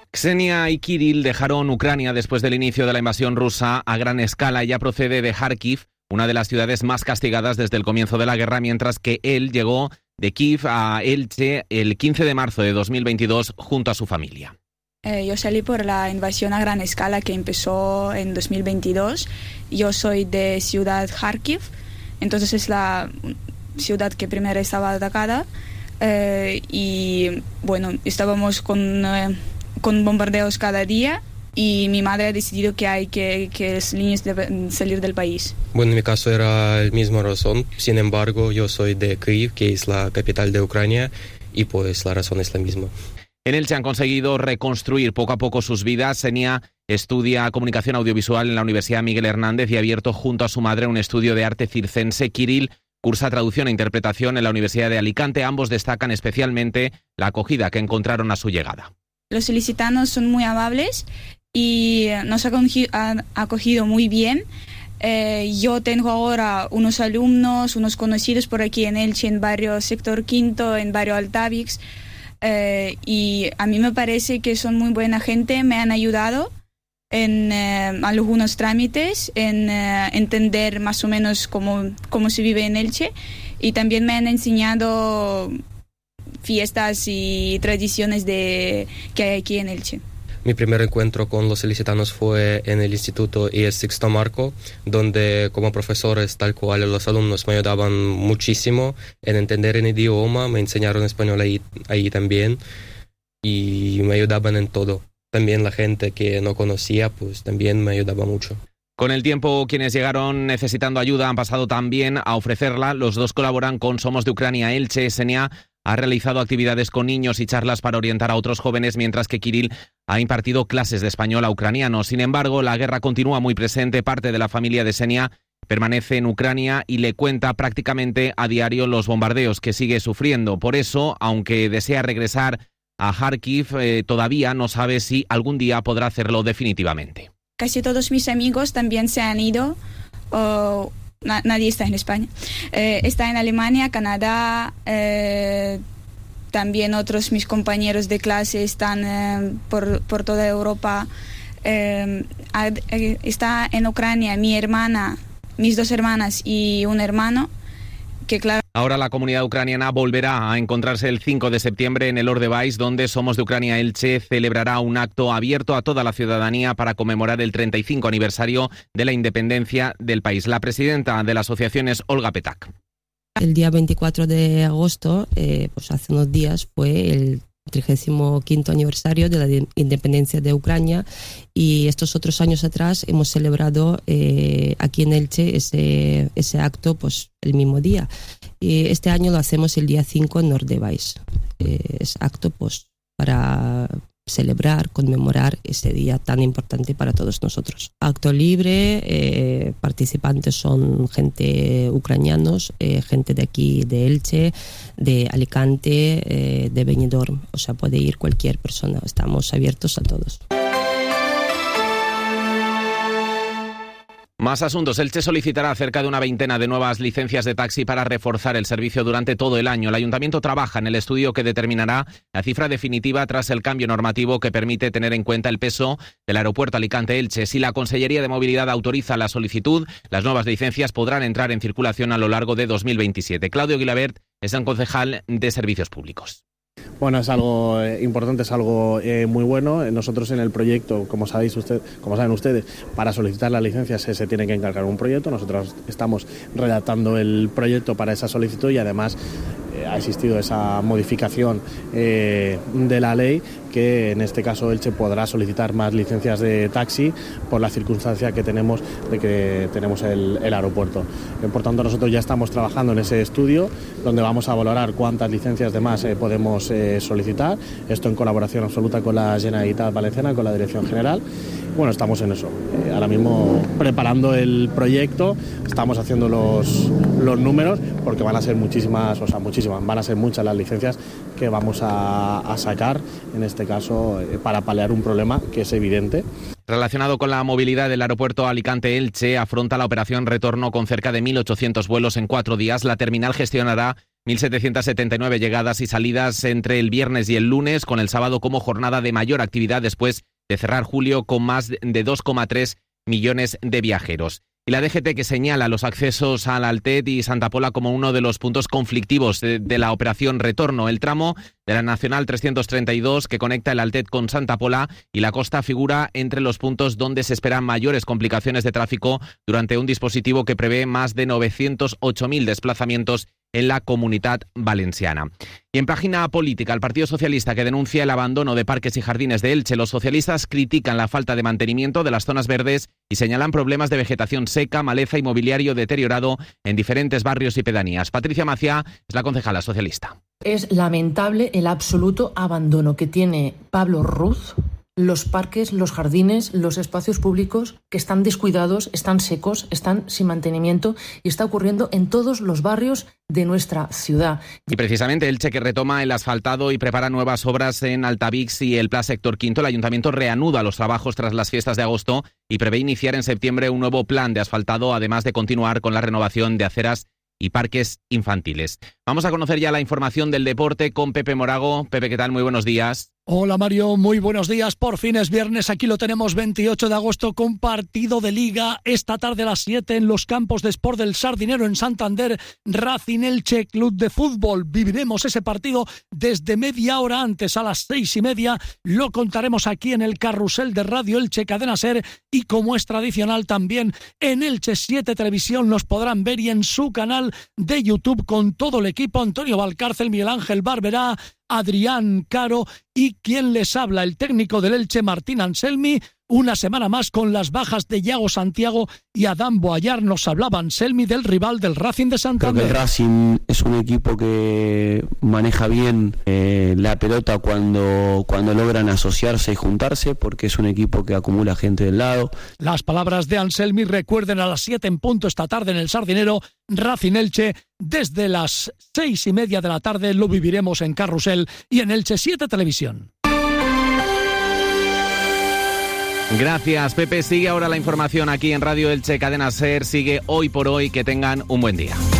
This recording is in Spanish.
Ksenia y Kirill dejaron Ucrania después del inicio de la invasión rusa a gran escala. Ella procede de Kharkiv, una de las ciudades más castigadas desde el comienzo de la guerra, mientras que él llegó de Kiev a Elche el 15 de marzo de 2022 junto a su familia. Yo salí por la invasión a gran escala que empezó en 2022. Yo soy de ciudad Kharkiv, entonces es la ciudad que primero estaba atacada. Y bueno, estábamos con bombardeos cada día y mi madre ha decidido que los niños deben salir del país. Bueno, en mi caso era la misma razón. Sin embargo, yo soy de Kyiv, que es la capital de Ucrania, y pues la razón es la misma. En Elche han conseguido reconstruir poco a poco sus vidas. Xenia estudia comunicación audiovisual en la Universidad Miguel Hernández y ha abierto junto a su madre un estudio de arte circense. Kirill cursa traducción e interpretación en la Universidad de Alicante. Ambos destacan especialmente la acogida que encontraron a su llegada. Los ilicitanos son muy amables y nos han acogido muy bien. Yo tengo ahora unos alumnos, unos conocidos por aquí en Elche, en barrio Sector Quinto, en barrio Altavix, y a mí me parece que son muy buena gente. Me han ayudado en algunos trámites, en entender más o menos cómo se vive en Elche, y también me han enseñado fiestas y tradiciones que hay aquí en Elche. Mi primer encuentro con los ilicitanos fue en el Instituto IES Sixto Marco, donde como profesores, tal cual los alumnos, me ayudaban muchísimo en entender el idioma, me enseñaron español ahí también y me ayudaban en todo. También la gente que no conocía, pues también me ayudaba mucho. Con el tiempo, quienes llegaron necesitando ayuda han pasado también a ofrecerla. Los dos colaboran con Somos de Ucrania Elche. Xenia ha realizado actividades con niños y charlas para orientar a otros jóvenes, mientras que Kirill ha impartido clases de español a ucranianos. Sin embargo, la guerra continúa muy presente. Parte de la familia de Xenia permanece en Ucrania y le cuenta prácticamente a diario los bombardeos que sigue sufriendo. Por eso, aunque desea regresar a Kharkiv, todavía no sabe si algún día podrá hacerlo definitivamente. Casi todos mis amigos también se han ido. Nadie está en España. Está en Alemania, Canadá. También otros mis compañeros de clase están por toda Europa. Está en Ucrania mi hermana, mis dos hermanas y un hermano. Claro. Ahora la comunidad ucraniana volverá a encontrarse el 5 de septiembre en el Ordebais, donde Somos de Ucrania Elche celebrará un acto abierto a toda la ciudadanía para conmemorar el 35 aniversario de la independencia del país. La presidenta de la asociación es Olga Petak. El día 24 de agosto, pues hace unos días, fue el 35º aniversario de la independencia de Ucrania, y estos otros años atrás hemos celebrado aquí en Elche ese acto pues el mismo día. Y este año lo hacemos el día 5 en Ordebais. Es acto pues para celebrar, conmemorar ese día tan importante para todos nosotros. Acto libre, participantes son gente ucranianos, gente de aquí de Elche, de Alicante, de Benidorm, o sea, puede ir cualquier persona, estamos abiertos a todos. Más asuntos. Elche solicitará cerca de una veintena de nuevas licencias de taxi para reforzar el servicio durante todo el año. El Ayuntamiento trabaja en el estudio que determinará la cifra definitiva tras el cambio normativo que permite tener en cuenta el peso del aeropuerto Alicante-Elche. Si la Consellería de Movilidad autoriza la solicitud, las nuevas licencias podrán entrar en circulación a lo largo de 2027. Claudio Guilabert es el concejal de Servicios Públicos. Bueno, es algo importante, es algo muy bueno. Nosotros en el proyecto, como saben ustedes, para solicitar las licencias se tiene que encargar un proyecto. Nosotros estamos redactando el proyecto para esa solicitud y además ha existido esa modificación de la ley que en este caso Elche podrá solicitar más licencias de taxi por la circunstancia que tenemos de que tenemos el aeropuerto. Por tanto, nosotros ya estamos trabajando en ese estudio donde vamos a valorar cuántas licencias de más podemos solicitar. Esto en colaboración absoluta con la Generalitat Valenciana, con la Dirección General. Bueno, estamos en eso. Ahora mismo preparando el proyecto, estamos haciendo los números porque van a ser van a ser muchas las licencias que vamos a sacar, en este caso, para paliar un problema que es evidente. Relacionado con la movilidad del aeropuerto Alicante-Elche, afronta la operación retorno con cerca de 1.800 vuelos en 4 días. La terminal gestionará 1.779 llegadas y salidas entre el viernes y el lunes, con el sábado como jornada de mayor actividad después de cerrar julio con más de 2,3 millones de viajeros. Y la DGT, que señala los accesos al Altet y Santa Pola como uno de los puntos conflictivos de la operación Retorno. El tramo de la Nacional 332 que conecta el Altet con Santa Pola y la costa figura entre los puntos donde se esperan mayores complicaciones de tráfico durante un dispositivo que prevé más de 908.000 desplazamientos en la Comunitat Valenciana. Y en página política, el Partido Socialista, que denuncia el abandono de parques y jardines de Elche. Los socialistas critican la falta de mantenimiento de las zonas verdes y señalan problemas de vegetación seca, maleza y mobiliario deteriorado en diferentes barrios y pedanías. Patricia Maciá es la concejala socialista. Es lamentable el absoluto abandono que tiene Pablo Ruz, los parques, los jardines, los espacios públicos, que están descuidados, están secos, están sin mantenimiento y está ocurriendo en todos los barrios de nuestra ciudad. Y precisamente Elche, que retoma el asfaltado y prepara nuevas obras en Altavix y el Pla Sector Quinto. El Ayuntamiento reanuda los trabajos tras las fiestas de agosto y prevé iniciar en septiembre un nuevo plan de asfaltado, además de continuar con la renovación de aceras y parques infantiles. Vamos a conocer ya la información del deporte con Pepe Morago. Pepe, ¿qué tal? Muy buenos días. Hola Mario, muy buenos días. Por fin es viernes, aquí lo tenemos, 28 de agosto, con partido de Liga. Esta tarde a las 7 en los campos de Sport del Sardinero en Santander, Racing Elche Club de Fútbol. Viviremos ese partido desde media hora antes, a las 6:30. Lo contaremos aquí en el carrusel de Radio Elche Cadena SER y, como es tradicional, también en Elche 7 Televisión nos podrán ver, y en su canal de YouTube con todo el equipo: Antonio Valcárcel, Miguel Ángel Barberá, Adrián Caro y quien les habla, el técnico del Elche, Martín Anselmi. Una semana más con las bajas de Yago Santiago y Adán Boayar. Nos hablaba Anselmi del rival del Racing de Santander. Creo que el Racing es un equipo que maneja bien la pelota cuando logran asociarse y juntarse, porque es un equipo que acumula gente del lado. Las palabras de Anselmi. Recuerden, a las 7 en punto esta tarde en el Sardinero, Racing Elche. Desde las 6:30 de la tarde lo viviremos en Carrusel y en Elche 7 Televisión. Gracias, Pepe. Sigue ahora la información aquí en Radio Elche Cadena SER. Sigue Hoy por Hoy. Que tengan un buen día.